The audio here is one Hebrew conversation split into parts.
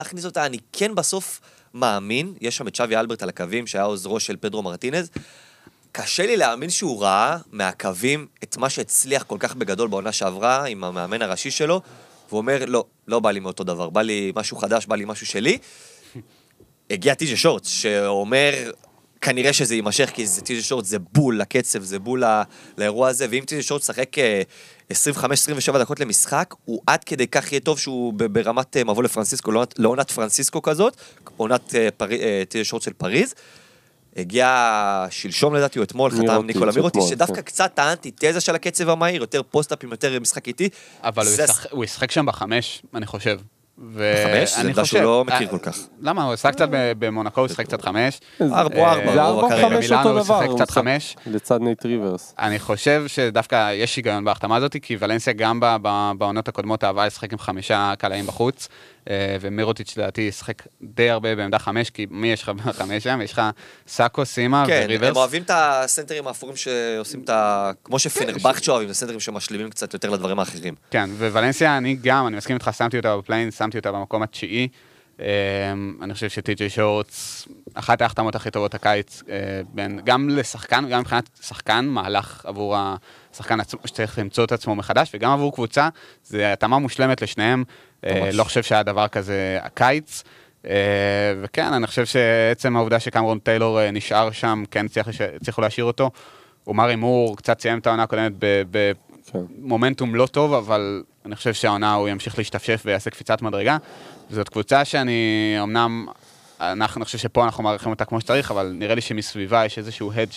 להכניס אותה, אני כן בסוף מאמין, יש שם את צ'אבי אלברט על הקווים, שהיה עוזרו של פדרו מרטינז, קשה לי להאמין שהוא ראה מהקווים את מה שהצליח כל כך בגדול בעונה שעברה, עם המאמן הראשי שלו, והוא אומר, לא בא לי מאותו דבר, בא לי משהו חדש, בא לי משהו שלי. הגיע טי.ג'יי שורטס, שאומר, כנראה שזה יימשך, כי טי.ג'יי שורטס זה בול לקצב, זה בול לאירוע הזה, ואם טי.ג'יי שורטס שחק 25-27 דקות למשחק, הוא עד כדי כך יהיה טוב שהוא ברמת מבוא לפרנסיסקו, לעונת פרנסיסקו כזאת, עונת טי.ג'יי שורטס של פריז, הגיע שלשום לדעתי, או אתמול, חתם ניקולה מירוטי, שדווקא קצת האנטי-תזה של הקצב המהיר, יותר פוסט-אפים, יותר משחק איטי. אבל הוא ישחק שם בחמש, אני חושב. בחמש? זה דבר שהוא לא מכיר כל כך. למה? הוא ישחק קצת במונקו, הוא ישחק קצת 5. 4-4. זה 4-5 אותו דבר. הוא ישחק קצת 5. לצד נייט ריברס. אני חושב שדווקא יש היגיון בהחתמה הזאת, כי ולנסיה גם בעונות הקודמות אהבה לשחק עם 5 קלעים בחוץ, ומירוטיץ' לדעתי ישחק די הרבה בעמדה 5, כי מי יש לך ב5 שם? יש לך סאקו, סימה וריברס. כן, הם אוהבים את הסנטרים האפורים שעושים את ה... כמו שפנרבכצ'ו אוהבים, את הסנטרים שמשלימים קצת יותר לדברים האחרים. כן, וולנסיה אני מסכים איתך, שמתי אותה בפליין, שמתי אותה במקום התשיעי. אני חושב שטי.ג'יי שורטס, אחת ההחתמות הכי טובות הקיץ, גם לשחקן, גם מבחינת שחקן, מהלך עבור השחקן שצריך למצוא את עצמו מחדש, וגם עבור קבוצה, זה התאמה מושלמת לשניהם, לא חושב שהיה דבר כזה הקיץ, וכן, אני חושב שעצם העובדה שקמרון טיילור נשאר שם, כן צריכו להשאיר אותו, ומרי מור קצת סיים את העונה הקודמת במומנטום לא טוב, אבל אני חושב שהעונה הוא ימשיך להשתפשף ויעשה קפיצת מדרגה. זאת קבוצה שאני, אמנם, אני חושב שפה אנחנו מעריכים אותה כמו שצריך, אבל נראה לי שמסביבה יש איזשהו הד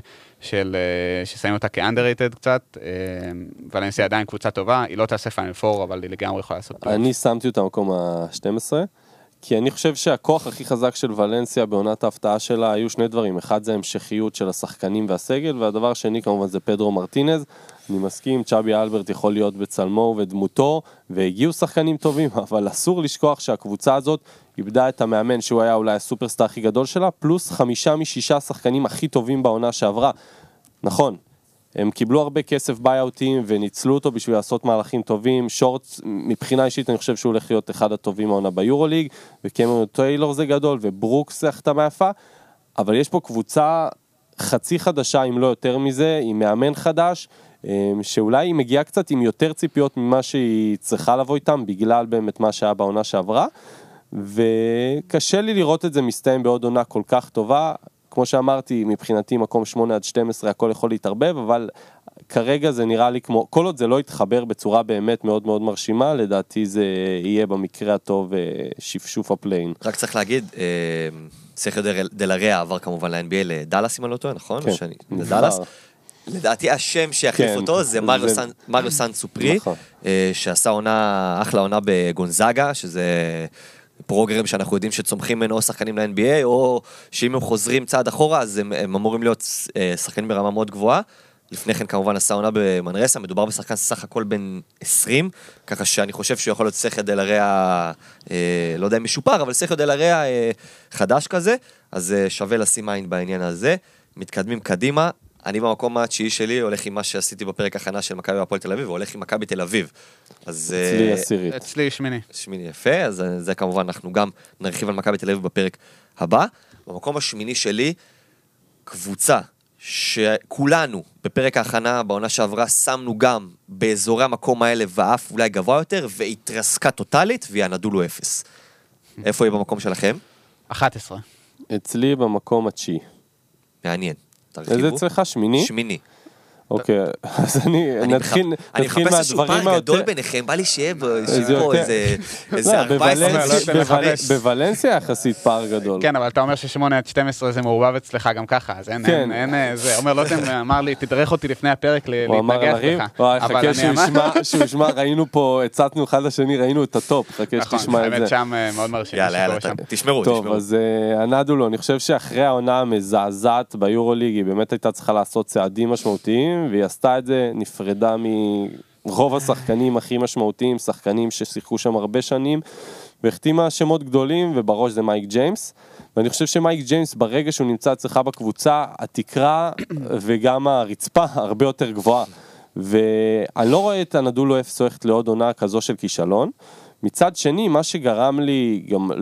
ששמים אותה כאנדררייטד קצת. ולנסיה עדיין קבוצה טובה, היא לא תעשה פיינל פור, אבל היא לגמרי יכולה לעשות. אני שמתי אותה במקום ה-12, כי אני חושב שהכוח הכי חזק של ולנסיה בעונת ההפתעה שלה היו שני דברים. אחד זה המשכיות של השחקנים והסגל, והדבר השני כמובן זה פדרו מרטינז. אני מסכים, צ'אבי אלברט יכול להיות בצלמו ודמותו, והגיעו שחקנים טובים, אבל אסור לשכוח שהקבוצה הזאת איבדה את המאמן שהוא היה אולי הסופרסטאר הכי גדול שלה, פלוס 5 מ-6 שחקנים הכי טובים בעונה שעברה. נכון, הם קיבלו הרבה כסף ביי-אוטים וניצלו אותו בשביל לעשות מהלכים טובים. שורטס, מבחינה אישית אני חושב שהוא הולך להיות אחד הטובים העונה ביורוליג, וקמרון טיילור זה גדול, וברוקס זה החתמה יפה, אבל יש פה קבוצה חצי חדשה, אם לא יותר מזה, עם מאמן חדש, שאולי היא מגיעה קצת עם יותר ציפיות ממה שהיא צריכה לבוא איתם, בגלל באמת מה שהיה בעונה שעברה, וקשה לי לראות את זה מסתיים בעוד עונה כל כך טובה. כמו שאמרתי, מבחינתי מקום 8-12 הכל יכול להתערבב, אבל כרגע זה נראה לי כמו, כל עוד זה לא יתחבר בצורה באמת מאוד מאוד מרשימה, לדעתי זה יהיה במקרה הטוב שפשוף הפליין. רק צריך להגיד, סרחיו דה לה עבר כמובן ל-NBA לדלס, אם אני לא טועה, נכון? כן, לדלס. לדעתי השם שיחליף אותו זה מריו סן-סופרי, שעשה אחלה עונה בגונזאגה, שזה פרוגרם שאנחנו יודעים שצומחים ממנו שחקנים ל-NBA, או שאם הם חוזרים צעד אחורה, אז הם אמורים להיות שחקנים ברמה מאוד גבוהה. לפני כן כמובן עשה עונה במנרסה, מדובר בשחקן סך הכל בין 20, ככה שאני חושב שהוא יכול להיות סרחיו דה לה, לא יודע אם משופר, אבל סרחיו דה לה חדש כזה, אז שווה לשים עין בעניין הזה. מתקדמים קדימה. אני במקום התשיעי שלי הולך עם מה שעשיתי בפרק הכנה של מכבי והפועל תל אביב, והולך עם מכבי תל אביב. אצלי עשירית. אצלי שמיני. שמיני יפה, אז זה כמובן אנחנו גם נרחיב על מכבי תל אביב בפרק הבא. במקום השמיני שלי, קבוצה שכולנו בפרק ההכנה בעונה שעברה שמנו גם באזורי המקום האלה ואף אולי גבוה יותר, והתרסקה טוטלית, והיא הנדולו 0. איפה היא במקום שלכם? 11. אצלי במקום התשיעי. מעניין. איזה אצלך? שמיני? שמיני. אוקיי, אז נתחיל מהדברים איזשהו פער גדול ביניכם, בא לי שיהיה פה איזה 14. בוולנסיה יחסית פער גדול. כן, אבל אתה אומר ש8-12 זה מעורבב אצלך גם ככה, אז אין, זה אומר לוטם אמר לי, תדרך אותי לפני הפרק להתנגח לך. חכה שהוא ישמע, ראינו פה, הצעתנו אחד לשני, ראינו את הטופ, חכה שתשמע את זה. נכון, האמת שם מאוד מרשים. יאללה, תשמרו. טוב, אז הנדולו, אני חושב שאחרי העונה המזעזעת ביורוליג, היא באמת הייתה צריכה לעשות צעדים משמעותיים, והיא עשתה את זה, נפרדה מרוב השחקנים הכי משמעותיים, שחקנים ששיחקו שם הרבה שנים, והחתימה שמות גדולים, ובראש זה מייק ג'יימס, ואני חושב שמייק ג'יימס ברגע שהוא נמצא אצלך בקבוצה, התקרה וגם הרצפה הרבה יותר גבוהה, ואני לא רואה את הנדולו אפס הולכת לעוד עונה כזו של כישלון. מצד שני, מה שגרם לי גם